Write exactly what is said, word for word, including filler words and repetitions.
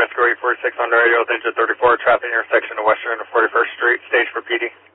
Fresco eight four six on the radio with engine thirty-four, traffic intersection of Western and forty-first Street, stage for P D.